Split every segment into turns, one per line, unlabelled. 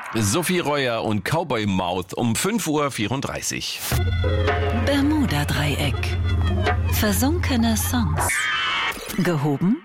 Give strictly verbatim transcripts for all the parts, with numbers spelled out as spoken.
Sophie Reuer und Cowboy Mouth um fünf Uhr vierunddreißig.
Bermuda-Dreieck. Versunkene Songs. Gehoben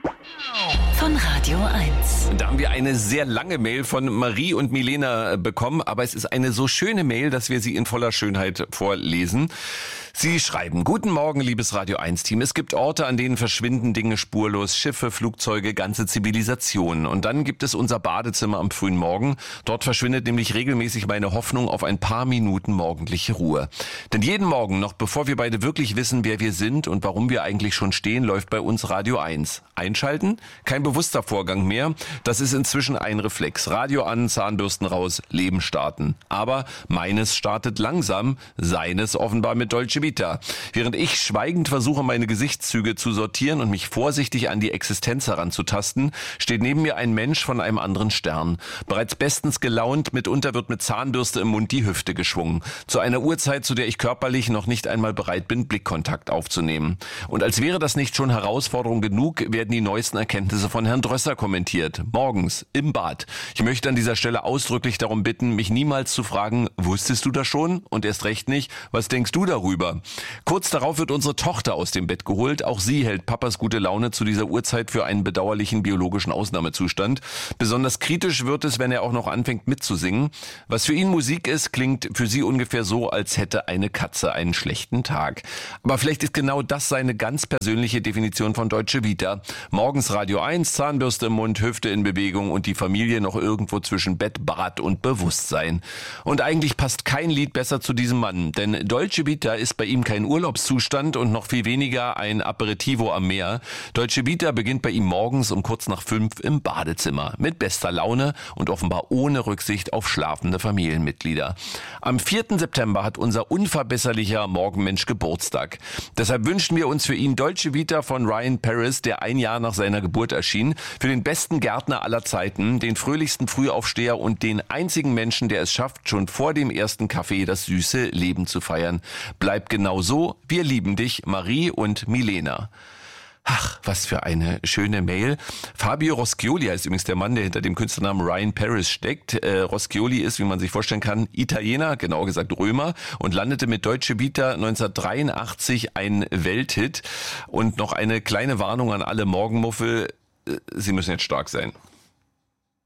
von Radio eins.
Da haben wir eine sehr lange Mail von Marie und Milena bekommen, aber es ist eine so schöne Mail, dass wir sie in voller Schönheit vorlesen. Sie schreiben: Guten Morgen, liebes Radio eins Team. Es gibt Orte, an denen verschwinden Dinge spurlos. Schiffe, Flugzeuge, ganze Zivilisationen. Und dann gibt es unser Badezimmer am frühen Morgen. Dort verschwindet nämlich regelmäßig meine Hoffnung auf ein paar Minuten morgendliche Ruhe. Denn jeden Morgen, noch bevor wir beide wirklich wissen, wer wir sind und warum wir eigentlich schon stehen, läuft bei uns Radio eins. Einschalten? Kein bewusster Vorgang mehr. Das ist inzwischen ein Reflex. Radio an, Zahnbürsten raus, Leben starten. Aber meines startet langsam, seines offenbar mit Dolce Vita. Während ich schweigend versuche, meine Gesichtszüge zu sortieren und mich vorsichtig an die Existenz heranzutasten, steht neben mir ein Mensch von einem anderen Stern. Bereits bestens gelaunt, mitunter wird mit Zahnbürste im Mund die Hüfte geschwungen. Zu einer Uhrzeit, zu der ich körperlich noch nicht einmal bereit bin, Blickkontakt aufzunehmen. Und als wäre das nicht schon Herausforderung genug, werden die neuesten Erkenntnisse von Herrn Drösser kommentiert. Morgens, im Bad. Ich möchte an dieser Stelle ausdrücklich darum bitten, mich niemals zu fragen, wusstest du das schon? Und erst recht nicht, was denkst du darüber? Kurz darauf wird unsere Tochter aus dem Bett geholt. Auch sie hält Papas gute Laune zu dieser Uhrzeit für einen bedauerlichen biologischen Ausnahmezustand. Besonders kritisch wird es, wenn er auch noch anfängt mitzusingen. Was für ihn Musik ist, klingt für sie ungefähr so, als hätte eine Katze einen schlechten Tag. Aber vielleicht ist genau das seine ganz persönliche Definition von Dolce Vita. Morgens Radio eins, Zahnbürste im Mund, Hüfte in Bewegung und die Familie noch irgendwo zwischen Bett, Bad und Bewusstsein. Und eigentlich passt kein Lied besser zu diesem Mann, denn Dolce Vita ist bei ihm kein Urlaubszustand und noch viel weniger ein Aperitivo am Meer. Dolce Vita beginnt bei ihm morgens um kurz nach fünf im Badezimmer. Mit bester Laune und offenbar ohne Rücksicht auf schlafende Familienmitglieder. Am vierten September hat unser unverbesserlicher Morgenmensch Geburtstag. Deshalb wünschen wir uns für ihn Dolce Vita von Ryan Paris, der ein Jahr nach seiner Geburt erschien. Für den besten Gärtner aller Zeiten, den fröhlichsten Frühaufsteher und den einzigen Menschen, der es schafft, schon vor dem ersten Kaffee das süße Leben zu feiern. Bleib genau so, wir lieben dich, Marie und Milena. Ach, was für eine schöne Mail. Fabio Roschioli heißt übrigens der Mann, der hinter dem Künstlernamen Ryan Paris steckt. Äh, Roschioli ist, wie man sich vorstellen kann, Italiener, genauer gesagt Römer, und landete mit Dolce Vita neunzehnhundertdreiundachtzig ein Welthit. Und noch eine kleine Warnung an alle Morgenmuffel: Sie müssen jetzt stark sein.